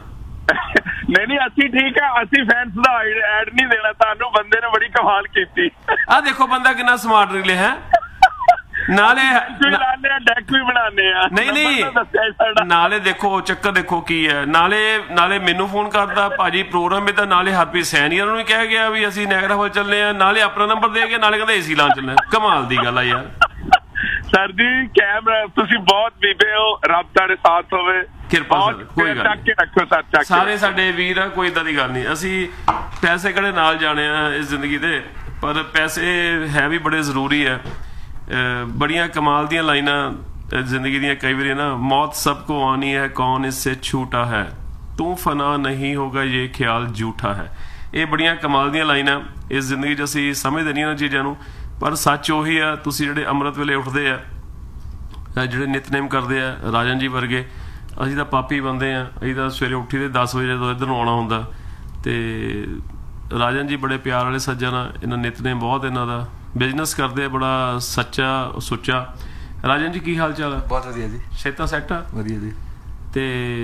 ਨਹੀਂ ਨਹੀਂ ਅਸੀਂ ਠੀਕ ਆ। ਅਸੀਂ ਫੈਨਸ ਦਾ ਐਡ ਨਹੀਂ ਦੇਣਾ ਤੁਹਾਨੂੰ, ਬੰਦੇ ਨੇ ਬੜੀ ਕਮਾਲ ਕੀਤੀ। ਆ ਦੇਖੋ ਬੰਦਾ ਕਿੰਨਾ ਸਮਾਰਟ ਨਿਕਲੇ ਹੈ। ਨਾਲੇ ਡੈਕ ਵੀ ਬਣਾਉਂਦੇ ਆ। ਨਹੀਂ ਨਹੀਂ ਨਾਲੇ ਦੇਖੋ ਚੱਕਰ ਦੇਖੋ ਕੀ ਹੈ, ਨਾਲੇ ਨਾਲੇ ਮੈਨੂੰ ਫੋਨ ਕਰਦਾ ਭਾਜੀ ਪ੍ਰੋਗਰਾਮ ਵਿੱਚ, ਨਾਲੇ ਹਰਪ੍ਰੀਤ ਸੈਣੀ ਨੂੰ ਵੀ ਕਹਿ ਗਿਆ ਵੀ ਅਸੀਂ ਨਾਇਗਰਾ ਫਾਲ ਚੱਲੇ ਆ, ਨਾਲੇ ਆਪਣਾ ਨੰਬਰ ਦੇ ਕੇ, ਨਾਲੇ ਕਹਿੰਦਾ ਏਸੀ ਲਾਉਣ ਚੱਲੇ। ਕਮਾਲ ਦੀ ਗੱਲ ਆ ਯਾਰ। ਸਰ ਜੀ ਕੈਮਰਾ ਤੁਸੀਂ ਬਹੁਤ ਬੀਬੇ ਹੋ, ਰੱਬ ਤੁਹਾਡੇ ਸਾਥ ਹੋਵੇ। ਕਿਰਪਾ ਸਰ, ਕੋਈ ਗੱਲ ਚੱਕ ਕੇ ਰੱਖੋ ਸਰ, ਚੱਕ ਸਾਰੇ ਸਾਡੇ ਵੀਰ ਆ, ਕੋਈ ਏਦਾਂ ਦੀ ਗੱਲ ਨਹੀਂ। ਅਸੀਂ ਪੈਸੇ ਕਿਹੜੇ ਨਾਲ ਜਾਣੇ ਆ ਇਸ ਜ਼ਿੰਦਗੀ ਦੇ, ਪਰ ਪੈਸੇ ਹੈ ਵੀ ਬੜੇ ਜ਼ਰੂਰੀ ਆ। ਬੜੀਆਂ ਕਮਾਲ ਦੀਆਂ ਲਾਈਨਾਂ ਜ਼ਿੰਦਗੀ ਦੀਆਂ ਕਈ ਵਾਰੀ ਨਾ, ਮੌਤ ਸਭ ਕੋ ਆਨੀ ਹੈ ਕੌਨ ਇਸਸੇ ਛੂਟਾ ਹੈ, ਤੂੰ ਫਨਾ ਨਹੀਂ ਹੋਗਾ ਇਹ ਖਿਆਲ ਝੂਠਾ ਹੈ। ਇਹ ਬੜੀਆਂ ਕਮਾਲ ਦੀਆਂ ਲਾਈਨਾਂ ਇਸ ਜ਼ਿੰਦਗੀ 'ਚ ਅਸੀਂ ਸਮਝਦੇ ਨਹੀਂ ਇਹਨਾਂ ਚੀਜ਼ਾਂ ਨੂੰ, ਪਰ ਸੱਚ ਉਹੀ ਆ। ਤੁਸੀਂ ਜਿਹੜੇ ਅੰਮ੍ਰਿਤ ਵੇਲੇ ਉੱਠਦੇ ਆ, ਜਿਹੜੇ ਨਿਤਨੇਮ ਕਰਦੇ ਆ, ਰਾਜਨ ਜੀ ਵਰਗੇ, ਅਸੀਂ ਤਾਂ ਪਾਪੀ ਬੰਦੇ ਆ। ਅਸੀਂ ਤਾਂ ਸਵੇਰੇ ਉੱਠੀ ਦੇ ਦਸ ਵਜੇ ਜਦੋਂ ਇੱਧਰ ਨੂੰ ਆਉਣਾ ਹੁੰਦਾ, ਤੇ ਰਾਜਨ ਜੀ ਬੜੇ ਪਿਆਰ ਵਾਲੇ ਸੱਜਣ ਆ, ਇਹਨਾਂ ਨਿਤਨੇਮ ਬਹੁਤ, ਇਹਨਾਂ ਦਾ ਬਿਜ਼ਨਸ ਕਰਦੇ ਆ ਬੜਾ ਸੱਚਾ ਸੁੱਚਾ। ਰਾਜਨ ਜੀ ਕੀ ਹਾਲ ਚਾਲ ਆ? ਬਹੁਤ ਵਧੀਆ ਜੀ। ਸਿਹਤਾਂ ਸੈੱਟ ਆ? ਵਧੀਆ ਜੀ। ਤੇ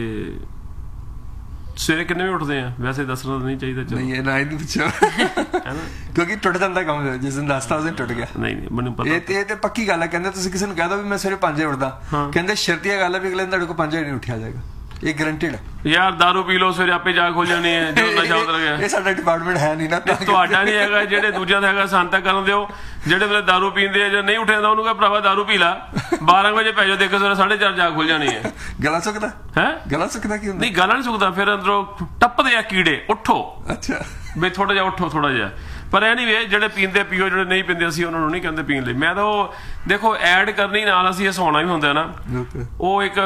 ਸਵੇਰੇ ਕਿੰਨੇ ਵਜੇ ਉੱਠਦੇ ਆ? ਵੈਸੇ ਦੱਸਣਾ ਤਾਂ ਨਹੀਂ ਚਾਹੀਦਾ। ਚਲੋ ਨਹੀਂ ਇਹ ਨਾ ਹੀ ਪੁੱਛੋ, ਕਿਉਂਕਿ ਟੁੱਟ ਜਾਂਦਾ ਕੰਮ, ਜਿਸ ਦਿਨ ਰਸਤਾ ਉਸ ਦਿਨ ਟੁੱਟ ਗਿਆ। ਨਹੀਂ ਨਹੀਂ ਮੈਨੂੰ ਪਤਾ, ਇਹ ਇਹ ਤੇ ਪੱਕੀ ਗੱਲ ਹੈ। ਕਹਿੰਦੇ ਤੁਸੀਂ ਕਿਸੇ ਨੂੰ ਕਹਿ ਦੋ ਵੀ ਮੈਂ ਸਵੇਰੇ ਪੰਜ ਵਜੇ ਉੱਠਦਾ, ਕਹਿੰਦੇ ਸ਼ਰਤੀਆ ਗੱਲ ਹੈ ਵੀ ਅਗਲੇ ਦਿਨ ਤੁਹਾਡੇ ਕੋਲ ਪੰਜ ਵਜੇ ਨਹੀਂ ਉੱਠਿਆ ਜਾਏਗਾ। ਇਹ ਗਰੰਟਿਡ ਹੈ ਯਾਰ। ਦਾਰੂ ਪੀ ਲਓ ਸਵੇਰੇ ਆਪੇ ਜਾ ਖੁੱਲ ਜਾਣੀ ਹੈ ਜਦੋਂ ਨਸ਼ਾ ਉਤਰ ਗਿਆ। ਇਹ ਸਾਡਾ ਡਿਪਾਰਟਮੈਂਟ ਹੈ ਨਹੀਂ ਨਾ, ਤੁਹਾਡਾ ਨਹੀਂ ਹੈਗਾ, ਜਿਹੜੇ ਦੂਜਿਆਂ ਦਾ ਹੈਗਾ ਸਾਨੂੰ ਤਾਂ ਕਰਨ ਦਿਓ। ਜਿਹੜੇ ਵੇਲੇ ਦਾਰੂ ਪੀਂਦੇ ਆ ਜਾਂ ਨਹੀਂ ਉੱਠਿਆ ਉਹਨੂੰ ਕਹ ਭਰਾਵਾ ਦਾਰੂ ਪੀ ਲਾ, ਬਾਰਾਂ ਵਜੇ ਪੈ ਜਾਓ, ਦੇਖੋ ਸਵੇਰੇ ਸਾਢੇ ਚਾਰ ਜਾ ਖੁੱਲ ਜਾਣੀ ਹੈ। ਗਲਾ ਸੁੱਕਦਾ ਹੈ? ਗਲਾ ਸੁੱਕਦਾ ਕੀ ਹੁੰਦਾ? ਨਹੀਂ ਗਲਾ ਨਹੀਂ ਸੁੱਕਦਾ, ਫਿਰ ਅੰਦਰੋਂ ਟੱਪਦੇ ਆ ਕੀੜੇ। ਉੱਠੋ, ਅੱਛਾ ਬਈ ਥੋੜਾ ਜਿਹਾ ਉੱਠੋ, ਥੋੜਾ ਜਿਹਾ ਪਰ ਐਨੀਵੇ ਜਿਹੜੇ ਪੀਂਦੇ ਪੀਓ, ਜਿਹੜੇ ਨਹੀਂ ਪੀਂਦੇ ਅਸੀਂ ਉਹਨਾਂ ਨੂੰ ਨਹੀਂ ਕਹਿੰਦੇ ਪੀਣ ਲਈ। ਮੈਂ ਤਾਂ ਉਹ ਦੇਖੋ ਐਡ ਕਰਨੀ ਨਾਲ ਅਸੀਂ ਹਸਾਉਣਾ ਵੀ ਹੁੰਦਾ ਨਾ। ਉਹ ਇੱਕ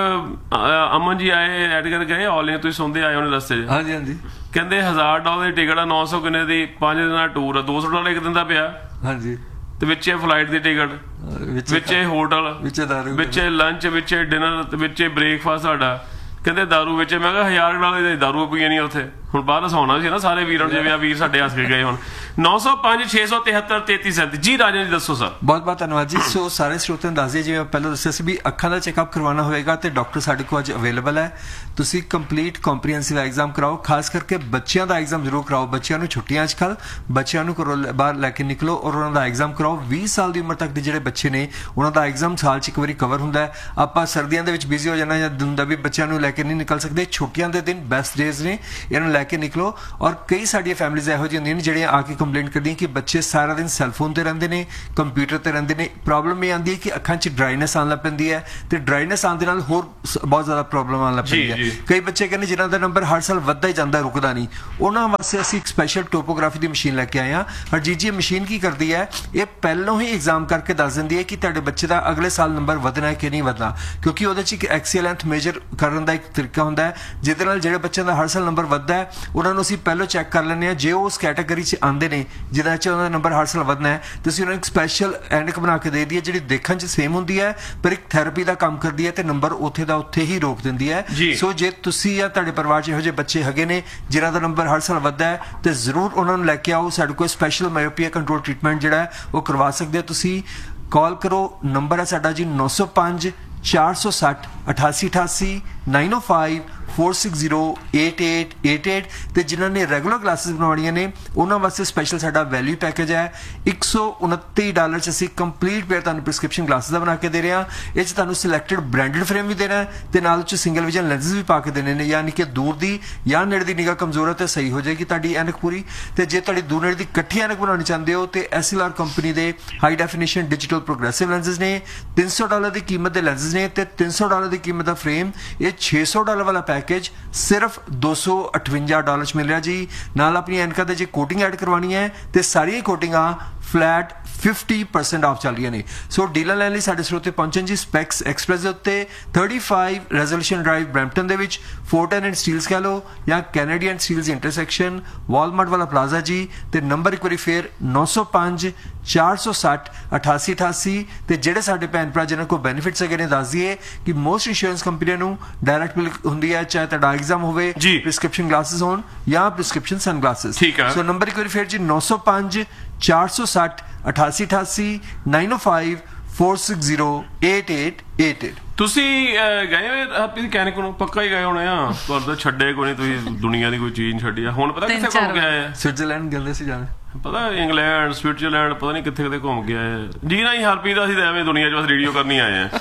ਅਮਨ ਜੀ ਆਏ ਐਡ ਕਰ ਗਏ ਆਨਲਾਈਨ, ਤੁਸੀਂ ਸੁਣਦੇ ਆਏ ਉਹਨੇ ਰਸਤੇ 'ਚ। ਹਾਂਜੀ ਹਾਂਜੀ। ਕਹਿੰਦੇ ਹਜ਼ਾਰ ਡਾਲਰ ਦੀ ਟਿਕਟ ਆ, ਨੌ ਸੌ ਕਿੰਨੇ ਦੀ, ਪੰਜ ਦਿਨ ਦਾ ਟੂਰ ਆ, ਦੋ ਸੌ ਡਾਲਰ ਇੱਕ ਦਿਨ ਦਾ ਪਿਆ। ਹਾਂਜੀ। ਤੇ ਵਿੱਚੇ ਫਲਾਈਟ ਦੀ ਟਿਕਟ, ਵਿੱਚੇ ਹੋਟਲ, ਵਿੱਚੇ ਲੰਚ, ਵਿੱਚੇ ਡਿਨਰ, ਵਿੱਚੇ ਬ੍ਰੇਕਫਾਸਟ ਸਾਡਾ। ਕਹਿੰਦੇ ਦਾਰੂ ਵਿੱਚ। ਮੈਂ ਕਿਹਾ ਹਜ਼ਾਰ ਡਾਲਰ ਦੀ ਦਾਰੂ ਪੀਣੀ ਨਹੀਂ ਉੱਥੇ। ਹੁਣ ਬਾਹਰ ਹਸਾਉਣਾ ਸੀ ਨਾ ਸਾਰੇ ਵੀਰਾਂ, ਜਿਵੇਂ ਆ ਵੀਰ ਸਾਡੇ ਹੱਸ ਕੇ ਗਏ। ਹੁਣ ਨੌ ਸੌ ਪੰਜ ਛੇ ਸੌ ਤਿਹੱਤਰ ਤੇਤੀ ਸੈਂਤੀ। ਜੀ ਰਾਜਨ ਜੀ ਦੱਸੋ ਸਰ। ਬਹੁਤ ਬਹੁਤ ਧੰਨਵਾਦ ਜੀ। ਸੋ ਸਾਰੇ ਸਰੋਤਿਆਂ ਨੂੰ ਦੱਸ ਦਈਏ, ਜਿਵੇਂ ਪਹਿਲਾਂ ਦੱਸਿਆ ਸੀ ਵੀ ਅੱਖਾਂ ਦਾ ਚੈੱਕਅਪ ਕਰਵਾਉਣਾ ਹੋਵੇਗਾ ਤੇ ਡਾਕਟਰ ਸਾਡੇ ਕੋਲ ਅੱਜ ਅਵੇਲੇਬਲ ਹੈ। ਤੁਸੀਂ ਕੰਪਲੀਟ ਕੰਪਰੀਹੈਂਸਿਵ ਐਗਜ਼ਾਮ ਕਰਾਓ, ਖਾਸ ਕਰਕੇ ਬੱਚਿਆਂ ਦਾ ਐਗਜ਼ਾਮ ਜ਼ਰੂਰ ਕਰਾਓ। ਬੱਚਿਆਂ ਨੂੰ ਛੁੱਟੀਆਂ ਅੱਜ ਕੱਲ੍ਹ, ਬੱਚਿਆਂ ਨੂੰ ਘਰੋਂ ਬਾਹਰ ਲੈ ਕੇ ਨਿਕਲੋ ਔਰ ਉਹਨਾਂ ਦਾ ਐਗਜ਼ਾਮ ਕਰਾਓ। ਵੀਹ ਸਾਲ ਦੀ ਉਮਰ ਤੱਕ ਦੇ ਜਿਹੜੇ ਬੱਚੇ ਨੇ ਉਹਨਾਂ ਦਾ ਐਗਜ਼ਾਮ ਸਾਲ 'ਚ ਇੱਕ ਵਾਰੀ ਕਵਰ ਹੁੰਦਾ ਹੈ। ਆਪਾਂ ਸਰਦੀਆਂ ਦੇ ਵਿੱਚ ਬਿਜ਼ੀ ਹੋ ਜਾਣਾ ਜਾਂ ਹੁੰਦਾ ਵੀ ਬੱਚਿਆਂ ਨੂੰ ਲੈ ਕੇ ਨਹੀਂ ਨਿਕਲ ਸਕਦੇ। ਛੁੱਟੀਆਂ ਦੇ ਦਿਨ ਬੈਸਟ ਡੇਜ਼ ਨੇ, ਇਹਨਾਂ ਨੂੰ ਲੈ ਕੇ ਨਿਕਲੋ। ਔਰ ਕਈ ਸਾਡੀਆਂ ਫੈਮਿਲੀਜ਼ ਇਹੋ ਜਿਹੀਆਂ ਹੁੰਦੀਆਂ ਨੇ ਜਿਹੜੀਆਂ ਆ ਕੇ ਕੰਪਲੇਂਟ ਕਰਦੀਆਂ ਕਿ ਬੱਚੇ ਸਾਰਾ ਦਿਨ ਸੈੱਲਫੋਨ ਤੇ ਰਹਿੰਦੇ ਨੇ, ਕੰਪਿਊਟਰ ਤੇ ਰਹਿੰਦੇ ਨੇ। ਪ੍ਰੋਬਲਮ ਇਹ ਆਉਂਦੀ ਹੈ ਕਿ ਅੱਖਾਂ 'ਚ ਡਰਾਈਨੈਸ ਆਉਣ ਲੱਗ ਪੈਂਦੀ ਹੈ ਤੇ ਡਰਾਈਨੈਸ ਆਉਣ ਦੇ ਨਾਲ ਹੋਰ ਬਹੁਤ ਜ਼ਿਆਦਾ ਪ੍ਰੋਬਲਮ ਆਉਣ ਲੱਗ ਪੈਂਦੀ ਹੈ। ਕਈ ਬੱਚੇ ਕਹਿੰਦੇ ਜਿਨ੍ਹਾਂ ਦਾ ਨੰਬਰ ਹਰ ਸਾਲ ਵੱਧਦਾ ਹੀ ਜਾਂਦਾ, ਰੁਕਦਾ ਨਹੀਂ, ਉਹਨਾਂ ਵਾਸਤੇ ਅਸੀਂ ਇੱਕ ਸਪੈਸ਼ਲ ਟੋਪੋਗ੍ਰਾਫੀ ਦੀ ਮਸ਼ੀਨ ਲੈ ਕੇ ਆਏ ਹਾਂ। ਹਰਜੀਤ ਜੀ, ਇਹ ਮਸ਼ੀਨ ਕੀ ਕਰਦੀ ਹੈ? ਇਹ ਪਹਿਲਾਂ ਹੀ ਐਗਜ਼ਾਮ ਕਰਕੇ ਦੱਸ ਦਿੰਦੀ ਹੈ ਕਿ ਤੁਹਾਡੇ ਬੱਚੇ ਦਾ ਅਗਲੇ ਸਾਲ ਨੰਬਰ ਵਧਣਾ ਹੈ ਕਿ ਨਹੀਂ ਵਧਣਾ, ਕਿਉਂਕਿ ਉਹਦੇ 'ਚ ਇੱਕ ਐਕਸੀਅਲ ਲੈਂਥ ਮੇਜਰ ਕਰਨ ਦਾ ਇੱਕ ਤਰੀਕਾ ਹੁੰਦਾ ਹੈ ਜਿਹਦੇ ਨਾਲ ਜਿਹੜੇ ਬੱਚਿਆਂ ਦਾ ਹਰ ਸਾਲ ਨੰਬਰ ਵੱਧਦਾ ਹੈ ਉਹਨਾਂ ਨੂੰ ਅਸੀਂ ਪਹਿਲਾਂ ਚੈੱਕ ਕਰ ਲੈਂਦੇ ਹਾਂ। ਜੇ ਉਹ ਉਸ ਕੈਟਾਗਰੀ 'ਚ ਆਉਂਦੇ ਨੇ ਜਿਹਨਾਂ 'ਚ ਉਹਨਾਂ ਦਾ ਨੰਬਰ ਹਰ ਸਾਲ ਵਧਣਾ ਹੈ ਤੇ ਅਸੀਂ ਉਹਨਾਂ ਨੂੰ ਇੱਕ ਸਪੈਸ਼ਲ ਐਨਕ ਬਣਾ ਕੇ ਦੇ ਦਈਏ ਜਿਹੜੀ ਦੇਖਣ 'ਚ ਸੇਮ ਹੁੰਦੀ ਹੈ ਪਰ ਇੱਕ ਥੈਰੇਪੀ ਦਾ ਕੰਮ ਕਰਦੀ ਹੈ ਤੇ ਨੰਬਰ ਉੱਥੇ ਦਾ ਉੱਥੇ ਹੀ ਰੋਕ ਦਿੰਦੀ ਹੈ। ਸੋ ਜੇ ਤੁਸੀਂ ਜਾਂ ਤੁਹਾਡੇ ਪਰਿਵਾਰ 'ਚ ਇਹੋ ਜਿਹੇ ਬੱਚੇ ਹੈਗੇ ਨੇ ਜਿਨ੍ਹਾਂ ਦਾ ਨੰਬਰ ਹਰ ਸਾਲ ਵੱਧਦਾ ਹੈ ਤੇ ਜ਼ਰੂਰ ਉਹਨਾਂ ਨੂੰ ਲੈ ਕੇ ਆਓ। ਸਾਡੇ ਕੋਲ ਸਪੈਸ਼ਲ ਮਾਇਓਪੀਆ ਕੰਟਰੋਲ ਟ੍ਰੀਟਮੈਂਟ ਜਿਹੜਾ ਹੈ ਉਹ ਕਰਵਾ ਸਕਦੇ ਹੋ। ਤੁਸੀਂ ਕਾਲ ਕਰੋ, ਨੰਬਰ ਹੈ ਸਾਡਾ ਜੀ ਨੌ ਸੌ ਪੰਜ ਚਾਰ ਸੌ ਸੱਠ ਅਠਾਸੀ ਅਠਾਸੀ ਨਾਈਨ ਓ five four six zero eight eight eight eight. तो जिन्होंने रेगुलर क्लासिस बनवानियां ने उन्होंने वास्ते स्पैशल साडा वैल्यू पैकेज है एक सौ उनती डॉलर च असीं कंप्लीट पेयर तुहानूं प्रिस्क्रिप्शन ग्लासिस दा बना के दे रहे हैं। इस तुहानूं सिलेक्टेड ब्रांडेड फ्रेम भी देना है ते नाल च सिंगल विजन लेंसेज भी पा के देने ने, यानी कि दूर दी या नेड़े दी निगाह कमजोर है तो सही हो जाएगी तुहाडी ऐनक पूरी। ते जे तुहाडी दूर नेड़े दी इकट्ठी ऐनक बनानी चाहते हो तो एस एल आर कंपनी के high definition digital progressive lenses ने तीन सौ डॉलर की कीमत के लेंसेज ने ते तीन सौ डॉलर की कीमत का फ्रेम। ये छे सौ डॉलर वाला पैकेज सिर्फ दो सौ अठवंजा डॉलर मिल रहा जी। नाल अपनी एनका दे जे कोटिंग ऐड करवानी है तो सारी कोटिंगां फ्लैट फिफ्टी परसेंट ऑफ चल रही ने। सो डीलर लैन लई साडे स्रोते पहुंचन जी स्पैक्स एक्सप्रैस दे उत्ते पैंतीस resolution drive Brampton they which Fortran and steels कह लो या Kennedy and steels intersection Walmart वाला प्लाजा जी। ते नंबर एक बारी फिर नौ सौ पाँच चार सौ सठ अठासी अठासी। ते जेडे साडे भैन भरा जिन्हां को बेनिफिट्स हैगे ने दस दिए कि मोस्ट इंश्योरेंस कंपनियां नूं डायरैक्ट बिल हुंदी है, चाहे तुहाडा एग्जाम होवे, प्रिस्क्रिप्शन ग्लासेस होण या prescription sun glasses. So number एक बारी फिर जी नौ सौ पाँच चार सौ सठ अठासी अठासी नाइन ओ five four six zero eight eight eight eight. ਤੁਸੀਂ ਗਏ ਹੋਏ ਹੈਪੀ ਕੈਨਿਕ ਨੂੰ? ਪੱਕਾ ਹੀ ਗਏ ਹੋਣੇ ਆ, ਤੁਹਾਡਾ ਛੱਡੇ ਕੋਈ ਨਹੀਂ, ਤੁਸੀਂ ਦੁਨੀਆ ਦੀ ਕੋਈ ਚੀਜ਼ ਨਹੀਂ ਛੱਡੀ ਆ। ਹੁਣ ਪਤਾ ਕਿੱਥੇ ਘੁੰਮ ਕੇ ਆਏ ਆ? ਸਵਿਟਜ਼ਰਲੈਂਡ ਗਏ ਸੀ ਜਾਣੇ, ਪਤਾ ਇੰਗਲੈਂਡ ਸਵਿਟਜ਼ਰਲੈਂਡ ਪਤਾ ਨਹੀਂ ਕਿੱਥੇ ਕਿੱਥੇ ਘੁੰਮ ਕੇ ਆਏ ਜੀ। ਨਾ ਹੀ ਹਰਪੀ ਦਾ ਅਸੀਂ ਤਾਂ ਐਵੇਂ ਦੁਨੀਆ 'ਚ ਬਸ ਰੇਡੀਓ ਕਰਨੀ ਆਏ ਆ।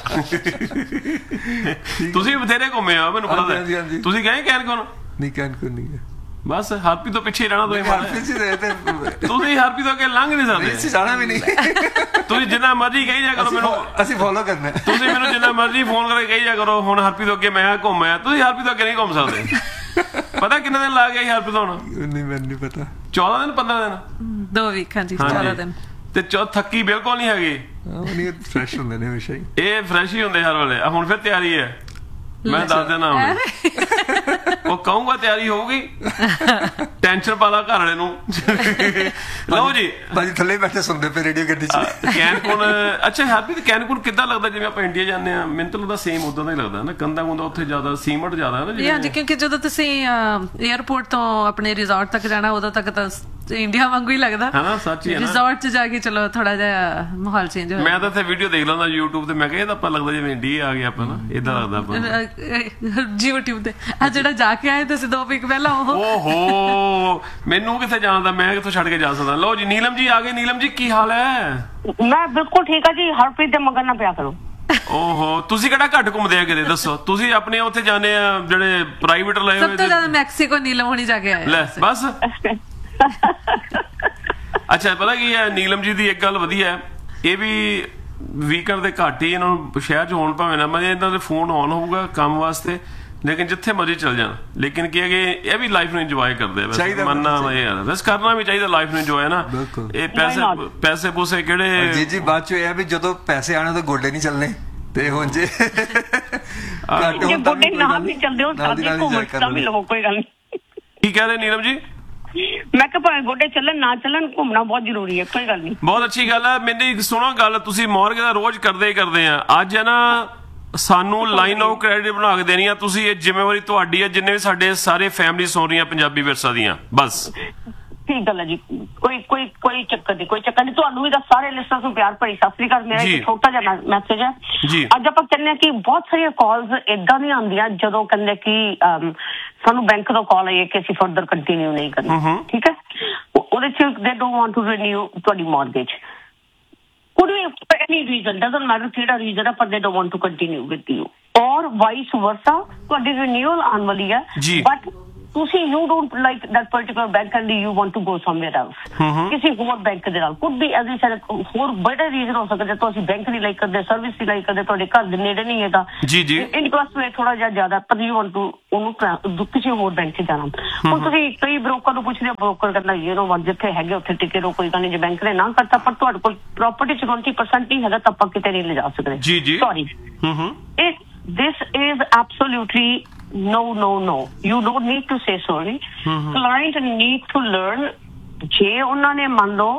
ਤੁਸੀਂ ਬਥੇਰੇ ਘੁੰਮੇ ਆ, ਮੈਨੂੰ ਪਤਾ। ਤੁਸੀਂ ਗਏ ਕੈਨਿਕ ਨੂੰ? ਨਹੀਂ ਕੈਨਿਕ ਨਹੀਂ ਗਏ, ਬਸ ਹਰਪੀ ਤੋਂ ਪਿੱਛੇ ਰਹਿਣਾ। ਤੁਸੀਂ ਤੁਸੀਂ ਹਰਪੀ ਤੋਂ ਅੱਗੇ ਲੰਘ ਨਹੀਂ ਸਕਦੇ, ਜਾਣਾ ਵੀ ਨਹੀਂ। ਤੁਸੀਂ ਜਿੰਨਾ ਮਰਜ਼ੀ ਕਹੀ ਜਾ ਕਰੋ ਮੈਨੂੰ, ਅਸੀਂ ਫੋਲੋ ਕਰਨਾ। ਤੁਸੀਂ ਮੈਨੂੰ ਜਿੰਨਾ ਮਰਜ਼ੀ ਫੋਨ ਕਰਕੇ ਕਹੀ ਜਾ ਕਰੋ ਹੁਣ ਹਰਪੀ ਤੋਂ ਅੱਗੇ ਮੈਂ ਘੁੰਮਿਆ, ਤੁਸੀਂ ਹਰਪੀ ਤੋਂ ਅੱਗੇ ਨਹੀਂ ਘੁੰਮ ਸਕਦੇ। ਪਤਾ ਕਿੰਨੇ ਦਿਨ ਲੱਗ ਗਏ ਹਰਪੀ ਤੋਂ? ਨਹੀਂ ਮੈਨੂੰ ਨਹੀਂ ਪਤਾ। ਚੌਦਾਂ ਦਿਨ ਪੰਦਰਾਂ ਦਿਨ ਦੋ ਵੀਕ ਹਾਂਜੀ ਚੌਦਾਂ ਦਿਨ। ਤੇ ਚੌ ਥੱਕੀ ਬਿਲਕੁਲ ਨਹੀਂ ਹੈਗੀ। ਨਹੀਂ ਫਰੈਸ਼ ਹੁੰਦੇ ਨੇ ਹਮੇਸ਼ਾ ਹੀ, ਇਹ ਫਰੈਸ਼ ਹੀ ਹੁੰਦੇ ਹਰ ਵੇਲੇ। ਹੁਣ ਫਿਰ ਤਿਆਰੀ ਹੈ, ਮੈਂ ਦੱਸ ਦੇਣਾ ਹੁਣ। ਉਹ ਕਹੂੰਗਾ ਤਿਆਰੀ ਹੋਊਗੀ, ਟੈਨਸ਼ਨ ਪਾ ਲਾ ਘਰ ਵਾਲੇ ਨੂੰ। ਲਓ ਜੀ ਭਾਜੀ ਥੱਲੇ ਬੈਠੇ ਸੁਣਦੇ ਪਏ ਰੇਡੀਓ ਗੱਡੀ 'ਚ। ਕੈਨਕੂਨ ਅੱਛਾ ਹੈਪੀ, ਕੈਨਕੂਨ ਕਿੱਦਾਂ ਲੱਗਦਾ? ਜਿਵੇਂ ਆਪਾਂ ਇੰਡੀਆ ਜਾਂਦੇ ਆ, ਮੈਨੂੰ ਤਾਂ ਲੱਗਦਾ ਸੇਮ ਉਦਾਂ ਦਾ ਹੀ ਲੱਗਦਾ ਨਾ, ਕੰਧਾ ਕੁੰਦਾ ਉੱਥੇ ਜ਼ਿਆਦਾ ਸੀਮਟ ਜ਼ਿਆਦਾ ਹੈ ਨਾ ਜੀ। ਹਾਂਜੀ, ਕਿਉਂਕਿ ਜਦੋਂ ਤੁਸੀਂ ਏਅਰਪੋਰਟ ਤੋਂ ਆਪਣੇ ਰਿਜ਼ੋਰਟ ਤੱਕ ਜਾਣਾ ਉਦੋਂ ਤੱਕ ਤਾਂ ਇੰਡੀਆ ਵਾਂਗੂ ਹੀ ਲੱਗਦਾ ਹੈ ਨਾ। ਸੱਚ ਹੀ ਹੈ ਨਾ, ਰਿਜ਼ੋਰਟ 'ਚ ਜਾ ਕੇ ਚਲੋ ਥੋੜਾ ਜਿਹਾ ਮਾਹੌਲ ਚੇਂਜ ਹੋ। ਮੈਂ ਤਾਂ ਇੱਥੇ ਵੀਡੀਓ ਦੇਖ ਲੈਂਦਾ YouTube ਤੇ, ਮੈਂ ਕਿਹਾ ਇਹ ਤਾਂ ਆਪਾਂ ਲੱਗਦਾ ਜਿਵੇਂ ਇੰਡੀਆ ਆ ਗਏ ਆਪਾਂ ਨਾ, ਏਦਾਂ ਲੱਗਦਾ ਆਪਾਂ ਜੀ YouTube ਤੇ। ਆ ਜਿਹੜਾ ਜਾ ਕੇ ਆਏ ਤੁਸੀਂ ਦੋ ਵੀਕ ਪਹਿਲਾਂ, ਉਹ ਓਹੋ ਮੈਨੂੰ ਕਿੱਥੇ ਜਾਣਦਾ, ਮੈਂ ਕਿੱਥੋਂ ਛੱਡ ਕੇ ਜਾ ਸਕਦਾ। ਲਓ ਜੀ ਨੀਲਮ ਜੀ ਆ ਗਏ। ਨੀਲਮ ਜੀ ਕੀ ਹਾਲ ਹੈ? ਮੈਂ ਬਿਲਕੁਲ ਠੀਕ ਆ ਜੀ, ਹਰਪ੍ਰੀਤ ਦੇ ਮਗਰ ਨਾ ਪਿਆ ਕਰੋ। ਓਹੋ ਤੁਸੀਂ ਕਿਹੜਾ ਘੱਟ ਘੁੰਮਦੇ ਆ ਕਿਤੇ, ਦੱਸੋ। ਤੁਸੀਂ ਆਪਣੇ ਉੱਥੇ ਜਾਂਦੇ ਆ ਜਿਹੜੇ ਪ੍ਰਾਈਵੇਟ ਲਏ ਹੋਏ। ਸਭ ਤੋਂ ਜ਼ਿਆਦਾ ਮੈਕਸੀਕੋ ਨੀਲਮ ਹੋਣੀ ਜਾ ਕੇ ਆਏ ਲੈ ਬਸ। ਅੱਛਾ ਪਤਾ ਕੀ ਹੈ, ਨੀਲਮ ਜੀ ਦੀ ਇੱਕ ਗੱਲ ਵਧੀਆ ਹੈ, ਇਹ ਵੀ ਵੀਕਐਂਡ ਦੇ ਘੱਟ ਹੀ ਇਹਨਾਂ ਨੂੰ ਸ਼ਹਿਰ 'ਚ ਹੋਣ ਭਾਵੇਂ ਨਾ, ਮੈਂ ਇਹਨਾਂ ਦੇ ਫੋਨ ਆਨ ਹੋਊਗਾ ਕੰਮ ਵਾਸਤੇ, ਲੇਕਿਨ ਜਿੱਥੇ ਮਰਜ਼ੀ ਚਲ ਜਾਣ, ਲੇਕਿਨ ਕੀ ਹੈ ਕਿ ਇਹ ਵੀ ਲਾਈਫ ਨੂੰ ਇੰਜੋਏ ਕਰਦੇ ਆ। ਵੈਸੇ ਮੰਨਣਾ ਇਹ ਯਾਰ ਵੈਸੇ ਕਰਨਾ ਵੀ ਚਾਹੀਦਾ ਲਾਈਫ ਨੂੰ ਇੰਜੋਏ ਨਾ। ਇਹ ਪੈਸੇ ਪੈਸੇ ਪੂਸੇ ਕਿਹੜੇ ਜੀ ਜੀ ਬਾਅਦ ਚ ਇਹ ਆ ਵੀ ਜਦੋਂ ਪੈਸੇ ਆਣੇ ਤਾਂ ਗੋਡੇ ਨਹੀਂ ਚੱਲਣੇ ਤੇ ਹੁਣ ਜੇ ਗੋਡੇ ਨਾਲ ਨਹੀਂ ਚੱਲਦੇ ਉਹ ਸਾਡੀ ਘੁੰਮਣ ਵੀ ਲਵੋ ਕੋਈ ਗੱਲ ਨਹੀਂ। ਕੀ ਕਹਿ ਰਹੇ ਨੀਰਮ ਜੀ? ਮੈਂ ਕਿਹਾ ਭਾਵੇਂ ਗੋਡੇ ਚੱਲਣ ਨਾ ਚੱਲਣ ਘੁੰਮਣਾ ਬਹੁਤ ਜ਼ਰੂਰੀ ਹੈ, ਕੋਈ ਗੱਲ ਨਹੀਂ। ਬਹੁਤ ਅੱਛੀ ਗੱਲ ਹੈ। ਮੈਨੂੰ ਸੁਣੋ ਗੱਲ, ਤੁਸੀਂ ਮੌਰਗੇਜ ਦਾ ਰੋਜ਼ ਕਰਦੇ ਹੀ ਕਰਦੇ ਆ, ਅੱਜ ਹੈ ਨਾ ਸਾਨੂੰ ਲਾਈਨ ਆਫ ਕ੍ਰੈਡਿਟ ਬਣਾ ਕੇ ਦੇਣੀ ਆ ਤੁਸੀਂ। ਇਹ ਜ਼ਿੰਮੇਵਾਰੀ ਤੁਹਾਡੀ ਹੈ, ਜਿੰਨੇ ਵੀ ਸਾਡੇ ਸਾਰੇ ਫੈਮਿਲੀ ਸੁਣ ਰਹੀਆਂ ਪੰਜਾਬੀ ਵਿਰਸਾ ਦੀਆਂ। ਬਸ ਠੀਕ ਗੱਲ ਹੈ ਜੀ, ਕੋਈ ਕੋਈ ਕੋਈ ਚੱਕਰ ਨਹੀਂ, ਕੋਈ ਚੱਕਰ ਨਹੀਂ। ਤੁਹਾਨੂੰ ਵੀ ਤਾਂ ਸਾਰੇ ਲਿਸਟਰਸ ਨੂੰ ਪਿਆਰ ਭਰੀ ਸਤਿ ਸ੍ਰੀ ਅਕਾਲ। ਮੇਰਾ ਇੱਕ ਛੋਟਾ ਜਿਹਾ ਮੈਸੇਜ ਹੈ। ਅੱਜ ਆਪਾਂ ਕਹਿੰਦੇ ਹਾਂ ਕਿ ਬਹੁਤ ਸਾਰੀਆਂ ਕਾਲਸ ਏਦਾਂ ਦੀਆਂ ਆਉਂਦੀਆਂ ਜਦੋਂ ਕਹਿੰਦੇ ਕਿ ਸਾਨੂੰ ਬੈਂਕ ਤੋਂ ਕਾਲ ਆਈ ਹੈ ਕਿ ਅਸੀਂ ਫਰਦਰ ਕੰਟੀਨਿਊ ਨਹੀਂ ਕਰਨਾ, ਠੀਕ ਹੈ। ਉਹਦੇ ਚ they don't want to renew ਤੁਹਾਡੀ mortgage, could be for any reason, doesn't matter ਕਿਹੜਾ ਰੀਜ਼ਨ ਹੈ, ਪਰ they don't want to continue with you, or vice versa। ਤੁਹਾਡੀ ਰਿਨਿਊਅਲ ਆਉਣ ਵਾਲੀ ਹੈ ਬਟ ਤੁਸੀਂ you don't like that particular bank and you want to go somewhere else, ਕਿਸੇ ਹੋਰ ਬੈਂਕ ਦੇ ਨਾਲ। could be as I said ਹੋਰ ਬੜੇ ਰੀਜ਼ਨ ਹੋ ਸਕਦੇ, ਤੁਸੀਂ ਬੈਂਕ ਨਹੀਂ ਲਾਈਕ ਕਰਦੇ, ਸਰਵਿਸ ਨਹੀਂ ਲਾਈਕ ਕਰਦੇ, ਤੁਹਾਡੇ ਘਰ ਦੇ ਨੇੜੇ ਨਹੀਂ ਹੈਗਾ, ਜੀ ਜੀ ਇੰਟਰਸਟ ਰੇਟ ਥੋੜਾ ਜਿਹਾ ਜ਼ਿਆਦਾ, ਪਰ you want to ਉਹਨੂੰ ਕਿਸੇ ਹੋਰ ਬੈਂਕ 'ਚ ਜਾਣਾ। ਹੁਣ ਤੁਸੀਂ ਕਈ ਬ੍ਰੋਕਰ ਨੂੰ ਪੁੱਛਦੇ ਹੋ, ਬ੍ਰੋਕਰ ਕਹਿੰਦਾ ਯੂ ਨੋ ਜਿੱਥੇ ਹੈਗੇ ਉੱਥੇ ਟਿਕੇ ਰਹੋ, ਕੋਈ ਗੱਲ ਨਹੀਂ। ਜੇ ਬੈਂਕ ਨੇ ਨਾ ਕਰਤਾ ਪਰ ਤੁਹਾਡੇ ਕੋਲ ਪ੍ਰਾਪਰਟੀ ਚ ਟਵੰਟੀ ਪਰਸੈਂਟ ਹੀ ਹੈਗਾ ਤਾਂ ਆਪਾਂ ਕਿਤੇ ਨਹੀਂ ਲਿਜਾ ਸਕਦੇ। ਜੀ ਜੀ ਸੌਰੀ, ਇਸ this is absolutely no no no, you don't need to say sorry। client need to learn। ਜੇ ਉਹਨਾਂ ਨੇ ਮੰਨ ਲਓ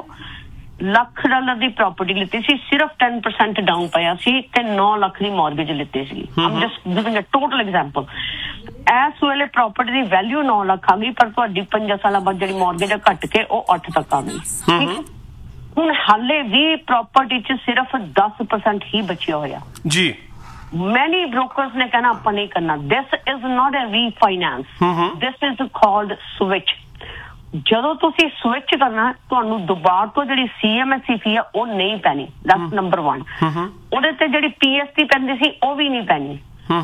ਲੱਖ ਡਾਲਰ ਦੀ ਪ੍ਰਾਪਰਟੀ ਲਿੱਤੀ ਸੀ, ਸਿਰਫ ten percent ਡਾਊਨ ਪਾਇਆ ਸੀ ਤੇ ਨੌ ਲੱਖ ਦੀ ਮੌਰਗੇਜ ਲਿੱਤੀ ਸੀ। I'm just giving a total example। ਇਸ ਵੇਲੇ ਪ੍ਰਾਪਰਟੀ ਦੀ ਵੈਲਿਊ ਨੌ ਲੱਖ ਆ ਗਈ, ਪਰ ਤੁਹਾਡੀ ਪੰਜਾਂ ਸਾਲਾਂ ਬਾਅਦ ਜਿਹੜੀ ਮੌਰਗੇਜ ਆ ਘੱਟ ਕੇ ਉਹ ਅੱਠ ਤੱਕ ਆ ਗਈ। ਹੁਣ ਹਾਲੇ ਵੀ ਪ੍ਰਾਪਰਟੀ ਚ ਸਿਰਫ ਦਸ percent ਹੀ ਬਚਿਆ ਹੋਇਆ ਜੀ। Many brokers ਨੇ ਕਹਿਣਾ ਆਪਾਂ ਨਹੀਂ ਕਰਨਾ। This is not a refinance, this is called switch। ਜਦੋਂ ਤੁਸੀਂ ਸਵਿਚ ਕਰਨਾ ਤੁਹਾਨੂੰ ਦੁਬਾਰਾ ਤੋਂ ਜਿਹੜੀ ਸੀ ਐਮ ਐਸ ਈ ਫੀ ਆ ਉਹ ਨਹੀਂ ਪੈਣੀ, ਦੈਟਸ ਨੰਬਰ one। ਉਹਦੇ ਤੇ ਜਿਹੜੀ ਪੀ ਐਸ ਟੀ ਪੈਂਦੀ ਸੀ ਉਹ ਵੀ ਨਹੀਂ ਪੈਣੀ।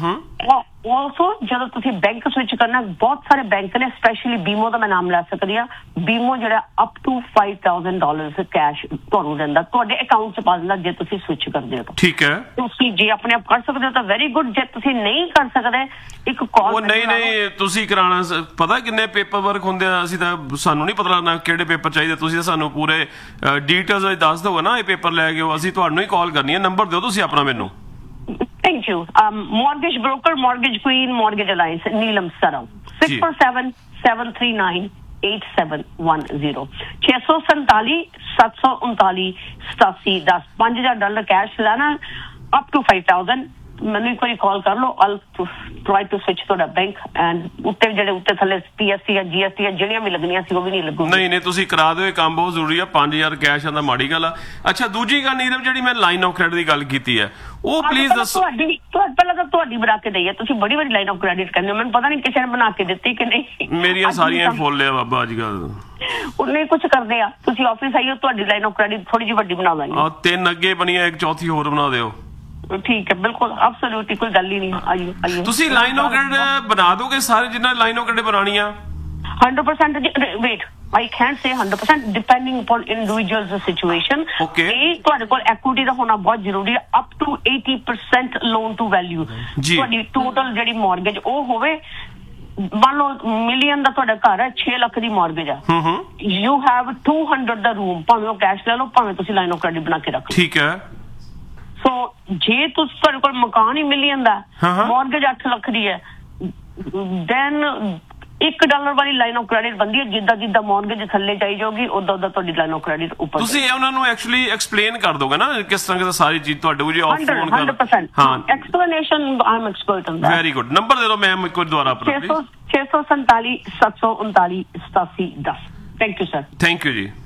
ਆਲਸੋ ਜਦੋਂ ਤੁਸੀਂ ਬੈਂਕ ਸਵਿਚ ਕਰਨਾ, ਬਹੁਤ ਸਾਰੇ ਬੈਂਕ ਨੇ ਸਪੈਸ਼ਲੀ ਬੀਮੋ ਦਾ ਮੈਂ ਨਾਮ ਲੈ ਸਕਦੀ ਹਾਂ, ਬੀਮੋ ਜਿਹੜਾ up to five thousand dollars cash ਤੁਹਾਨੂੰ ਦਿੰਦਾ, ਤੁਹਾਡੇ ਅਕਾਊਂਟ 'ਚ ਪਾ ਦਿੰਦਾ ਜੇ ਤੁਸੀਂ ਸਵਿਚ ਕਰਦੇ ਹੋ। ਠੀਕ ਹੈ, ਤੁਸੀਂ ਜੇ ਆਪਣੇ ਆਪ ਕਰ ਸਕਦੇ ਹੋ ਤਾਂ ਵੈਰੀ ਗੁੱਡ, ਜੇ ਤੁਸੀਂ ਨਹੀਂ ਕਰ ਸਕਦੇ ਇੱਕ ਕਾਲ। ਉਹ ਨਹੀਂ ਨਹੀਂ ਤੁਸੀਂ ਕਰਾਉਣਾ, ਪਤਾ ਕਿੰਨੇ ਪੇਪਰ ਵਰਕ ਹੁੰਦੇ ਆ, ਅਸੀਂ ਤਾਂ ਸਾਨੂੰ ਨਹੀਂ ਪਤਾ ਲੱਗਣਾ ਕਿਹੜੇ ਪੇਪਰ ਚਾਹੀਦੇ, ਤੁਸੀਂ ਤਾਂ ਸਾਨੂੰ ਪੂਰੇ ਡੀਟੇਲਸ ਦੱਸ ਦਿਓ ਨਾ, ਇਹ ਪੇਪਰ ਲੈ ਕੇ ਆਓ, ਅਸੀਂ ਤੁਹਾਨੂੰ ਹੀ ਕਾਲ ਕਰਨੀ ਹੈ। ਨੰਬਰ ਦਿਓ ਤੁਸੀਂ ਆਪਣਾ ਮੈਨੂੰ। Thank you. Um, mortgage broker, mortgage queen, mortgage alliance, Neelam Sarau, six four seven, seven three nine, eight seven one zero, six four seven, seven two nine, seven seven one zero, ten, five thousand dollars cash ਲੈਣਾ up to five thousand। ਮੈਨੂੰ ਇੱਕ ਵਾਰੀ ਕਾਲ ਕਰ ਲਓ, I'll try to switch ਤੁਹਾਡਾ bank and ਉੱਤੇ ਜਿਹੜੇ ਉੱਤੇ ਥੱਲੇ ਪੀ ਐਸ ਟੀ ਜਾਂ ਜੀ ਐਸ ਟੀ ਜਿਹੜੀਆਂ ਵੀ ਲੱਗਣੀਆਂ ਸੀ ਉਹ ਵੀ ਨਹੀਂ ਲੱਗੂ। ਨਹੀਂ ਨਹੀਂ ਤੁਸੀਂ ਕਰਾ ਦਿਓ, ਇਹ ਕੰਮ ਬਹੁਤ ਜ਼ਰੂਰੀ ਆ। ਪੰਜ ਹਜ਼ਾਰ ਕੈਸ਼ ਆਂਦਾ ਮਾੜੀ ਗੱਲ ਆ। ਅੱਛਾ ਦੂਜੀ ਗੱਲ ਨੀਰਵ, ਜਿਹੜੀ ਮੈਂ ਲਾਈਨ ਆਫ ਕ੍ਰੈਡਿਟ ਦੀ ਗੱਲ ਕੀਤੀ ਹੈ ਉਹ ਪਲੀਜ਼ ਦੱਸੋ। ਤੁਹਾਡੀ ਪਹਿਲਾਂ ਤਾਂ ਤੁਹਾਡੀ ਬਣਾ ਕੇ ਦਈ ਹੈ, ਤੁਸੀਂ ਬੜੀ ਵਾਰੀ ਲਾਈਨ ਆਫ ਕ੍ਰੈਡਿਟ ਕਹਿੰਦੇ ਹੋ, ਮੈਨੂੰ ਪਤਾ ਨਹੀਂ ਕਿਸੇ ਨੇ ਬਣਾ ਕੇ ਦਿੱਤੀ ਕਿ ਨਹੀਂ। ਮੇਰੀਆਂ ਸਾਰੀਆਂ ਫੁੱਲ ਆ ਬਾਬਾ ਅੱਜ ਕੱਲ। ਉਹਨੇ ਕੁਝ ਕਰਦੇ ਆ, ਤੁਸੀਂ ਆਫਿਸ ਆਈਓ, ਤੁਹਾਡੀ ਲਾਈਨ ਆਫ ਕ੍ਰੈਡਿਟ ਥੋੜੀ ਜਿਹੀ ਵੱਡੀ ਬਣਾ ਦਾਂਗੇ। ਆ ਤਿੰਨ ਅੱਗੇ ਬਣੀਆਂ, ਇੱਕ ਚੌਥੀ ਹੋਰ ਬਣਾ ਦਿਓ। ਠੀਕ ਹੈ, ਬਿਲਕੁਲ ਐਬਸੋਲੂਟਲੀ ਕੋਈ ਗੱਲ ਹੀ ਨਹੀਂ। ਆਈਓ ਆਈਓ ਤੁਸੀਂ ਲਾਈਨ ਆਫ ਕ੍ਰੈਡਿਟ ਬਣਾ ਦੋਗੇ ਸਾਰੇ ਜਿੰਨਾ ਲਾਈਨ ਆਫ ਕ੍ਰੈਡਿਟ ਬਣਾਉਣੀਆਂ? one hundred percent wait, I can't say one hundred percent depending upon individual's situation। Okay, ਇਹ ਤੁਹਾਡੇ ਕੋਲ equity ਦਾ ਹੋਣਾ ਬਹੁਤ ਜ਼ਰੂਰੀ ਹੈ, up to eighty percent loan to value। ਤੁਹਾਡੀ ਟੋਟਲ ਜਿਹੜੀ ਮੌਰਗੇਜ ਉਹ ਹੋਵੇ, ਮੰਨ ਲਓ ਮਿਲੀਅਨ ਦਾ ਤੁਹਾਡਾ ਘਰ ਹੈ, ਛੇ ਲੱਖ ਦੀ ਮੌਰਗੇਜ ਆ, you have two hundred the room, ਭਾਵੇਂ ਉਹ ਕੈਸ਼ ਲੈ ਲਓ, ਭਾਵੇਂ ਤੁਸੀਂ ਲਾਈਨ ਆਫ ਕ੍ਰੈਡਿਟ ਬਣਾ ਕੇ ਰੱਖੋ। ਠੀਕ ਹੈ। ਸੋ ਜੇ ਤੁਸੀਂ ਤੁਹਾਡੇ ਕੋਲ ਮਕਾਨ ਹੀ ਮਿਲੀਅਨ ਦਾ, ਮੌਰਗੇਜ ਅੱਠ ਲੱਖ ਦੀ ਹੈ, ਦੈਨ ਇੱਕ ਡਾਲਰ ਵਾਲੀ ਲਾਈਨ ਆਫ ਕ੍ਰੈਡਿਟ ਬਣਦੀ ਹੈ। ਜਿੱਦਾਂ ਜਿੱਦਾਂ ਮੌਰਗੇਜ ਥੱਲੇ ਜਾਈ ਜਾਊਗੀ ਉਦਾਂ ਉਦਾਂ ਤੁਹਾਡੀ ਲਾਈਨ ਆਫ ਕ੍ਰੈਡਿਟ ਉੱਪਰ। ਤੁਸੀਂ ਉਹਨਾਂ ਨੂੰ ਐਕਚੁਅਲੀ ਐਕਸਪਲੇਨ ਕਰ ਦੋਗੇ ਨਾ ਕਿਸ ਤਰ੍ਹਾਂ ਦੀ ਸਾਰੀ ਚੀਜ਼ ਤੁਹਾਡੇ ਕੋਲ, ਜੇ ਆਫ ਫੋਨ ਕਰ। one hundred percent ਹਾਂ, explanation I am expert in that. Very good. Number ਦੇ ਦਿਓ ਮੈਮ ਇੱਕ ਵਾਰ ਦੁਬਾਰਾ ਆਪਣਾ please. six four seven, seven two nine, seven seven one zero, seven seven one zero। Thank you sir. Thank you ਜੀ।